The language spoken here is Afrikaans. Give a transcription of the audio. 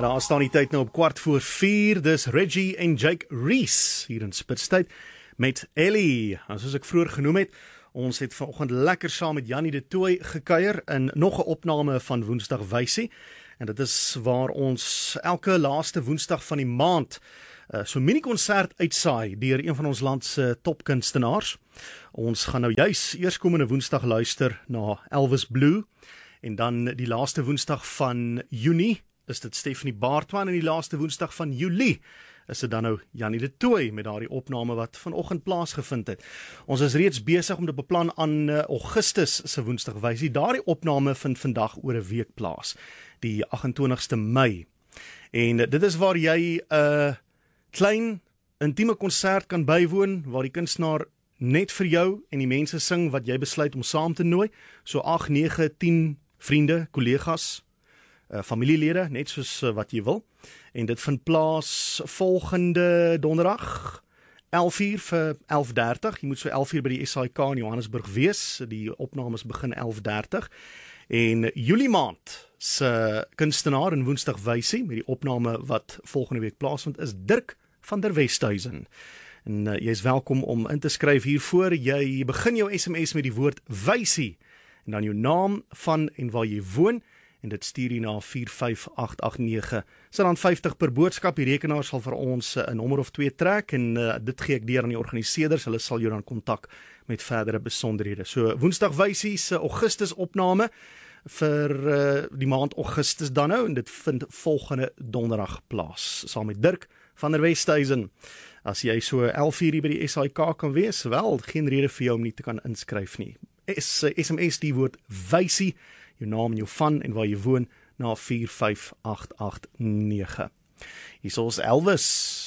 Daar staan die tyd nou op 4:15, dis Reggie en Jake Reese hier in Spitstyd met Ellie. En soos ek vroeër genoem het, ons het vanoggend lekker saam met Jannie de Tooy gekuier in nog 'n opname van Woensdag Wysie. En dit is waar ons elke laaste Woensdag van die maand so 'n mini-konsert uitsaai deur een van ons land se topkunstenaars. Ons gaan nou juis eerskomende Woensdag luister na Elvis Blue en dan die laaste Woensdag van Junie is dit Stephanie Baartman en die laaste Woensdag van Julie is dit dan nou Jannie de Tooy met daardie opname wat vanoggend plaasgevind het. Ons is reeds besig om te beplan aan Augustus se Woensdag Wysie. Daardie opname vind vandag oor 'n week plaas, die 28ste Mei. En dit is waar jy 'n klein intieme konsert kan bywoon waar die kunstenaar net vir jou en die mense sing wat jy besluit om saam te nooi. So 8, 9, 10 vriende, kollegas, familielede, net soos wat jy wil. En dit vind plaas volgende donderdag, 11:00 vir 11:30. Jy moet so 11:00 by die SAIK in Johannesburg wees. Die opnames begin 11:30. En Julie maand se kunstenaar in Woensdag Wysie met die opname wat volgende week plaasvind is Dirk van der Westhuizen. En jy is welkom om in te skryf hiervoor. Jy begin jou SMS met die woord Wysie en dan jou naam van en waar jy woon en dit stuur jy na 45889. Dis dan 50 per boodskap. Die rekenaar sal vir ons 'n nommer of 2 trek en dit gee ek deur aan die organiseerders. Hulle sal jou dan kontak met verdere besonderhede. So Woensdag Wysie se Augustus opname vir die maand Augustus dan nou en dit vind volgende donderdag plaas saam met Dirk van der Westhuizen. As jy so 11:00 by die SAIK kan wees, wel, geen rede vir jou om nie te kan inskryf nie. SMS die woord Wysie, jou naam en jou van en waar jy woon na 45889. Hier is Elvis.